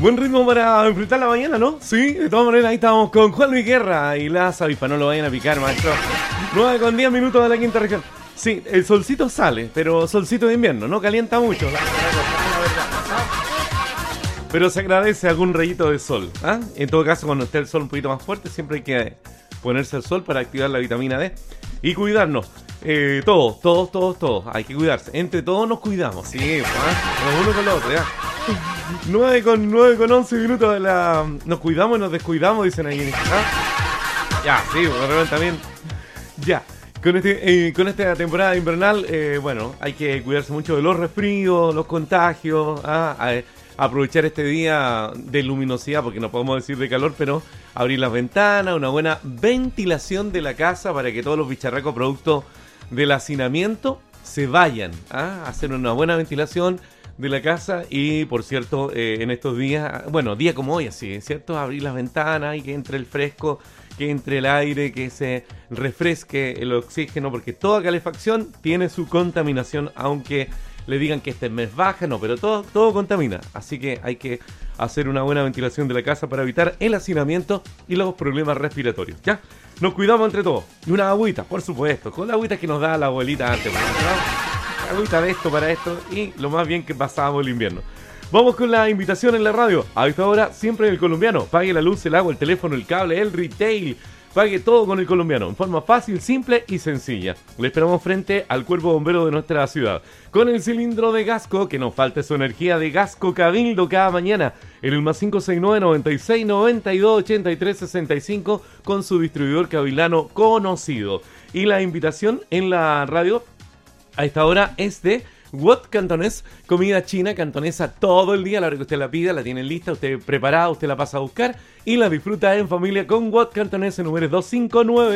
Buen ritmo para enfrentar la mañana, ¿no? Sí, de todas maneras ahí estamos con Juan Luis Guerra y las avispas, no lo vayan a picar, maestro. 9:10 de la quinta región. Sí, el solcito sale, pero solcito de invierno, no calienta mucho. Pero se agradece algún rayito de sol. ¿Ah? En todo caso, cuando esté el sol un poquito más fuerte, siempre hay que ponerse al sol para activar la vitamina D y cuidarnos. Todos. Hay que cuidarse. Entre todos nos cuidamos. Sí, uno con el otro, ya. 9:11 de la... Nos cuidamos y nos descuidamos, dicen ahí. ¿Ah? Ya, sí, bueno, también. Ya. Con esta temporada invernal, bueno, hay que cuidarse mucho de los resfríos, los contagios, aprovechar este día de luminosidad, porque no podemos decir de calor, pero abrir las ventanas, una buena ventilación de la casa para que todos los bicharracos producto del hacinamiento se vayan, hacer una buena ventilación de la casa y, por cierto, en estos días, bueno, día como hoy, así, ¿cierto? Abrir las ventanas y que entre el fresco, que entre el aire, que se refresque el oxígeno, porque toda calefacción tiene su contaminación, aunque le digan que este mes baja, no, pero todo contamina, así que hay que hacer una buena ventilación de la casa para evitar el hacinamiento y los problemas respiratorios, ¿ya? Nos cuidamos entre todos, y una agüita, por supuesto, con la agüita que nos da la abuelita antes, ¿no? Agüita de esto para esto, y lo más bien que pasábamos el invierno. Vamos con la invitación en la radio. A esta hora, siempre en el colombiano. Pague la luz, el agua, el teléfono, el cable, el retail. Pague todo con el colombiano, en forma fácil, simple y sencilla. Le esperamos frente al cuerpo bombero de nuestra ciudad. Con el cilindro de Gasco, que nos falte su energía de Gasco Cabildo cada mañana. En el más 569-96-92-83-65 con su distribuidor cabilano conocido. Y la invitación en la radio a esta hora es de Wok Cantonés, comida china cantonesa todo el día, a la hora que usted la pida, la tiene lista, usted preparada, usted la pasa a buscar y la disfruta en familia con Wok Cantonés en número 259.